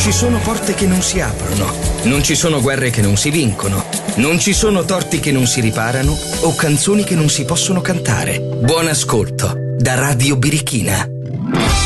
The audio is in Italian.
ci sono porte che non si aprono, non ci sono guerre che non si vincono, non ci sono torti che non si riparano o canzoni che non si possono cantare. Buon ascolto da Radio Birichina.